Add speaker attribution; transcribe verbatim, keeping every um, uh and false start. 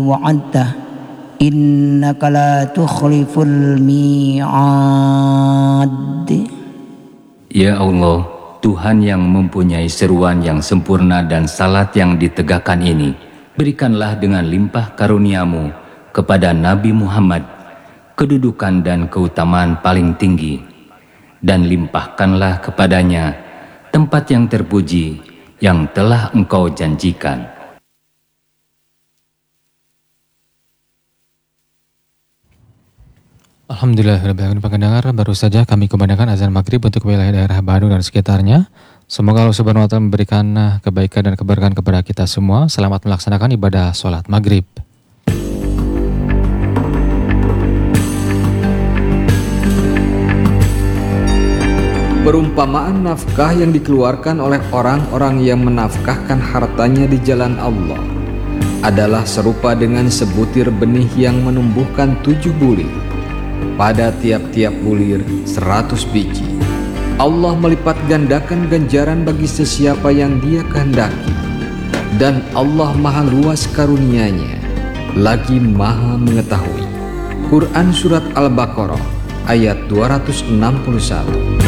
Speaker 1: wa'adta innaka la tukhliful mi'ad.
Speaker 2: Ya Allah, Tuhan yang mempunyai seruan yang sempurna dan salat yang ditegakkan ini, berikanlah dengan limpah karuniamu kepada Nabi Muhammad kedudukan dan keutamaan paling tinggi, dan limpahkanlah kepadanya tempat yang terpuji yang telah Engkau janjikan.
Speaker 3: Alhamdulillah, pendengar, baru saja kami kumandangkan azan maghrib untuk wilayah daerah Bandung dan sekitarnya. Semoga Allah Subhanahu wa Ta'ala memberikan kebaikan dan keberkahan kepada kita semua. Selamat melaksanakan ibadah sholat maghrib.
Speaker 4: Perumpamaan nafkah yang dikeluarkan oleh orang-orang yang menafkahkan hartanya di jalan Allah adalah serupa dengan sebutir benih yang menumbuhkan tujuh bulir. Pada tiap-tiap bulir seratus biji. Allah melipat gandakan ganjaran bagi sesiapa yang Dia kehendaki. Dan Allah maha luas karunia-Nya, lagi maha mengetahui. Quran Surat Al-Baqarah ayat dua ratus enam puluh satu.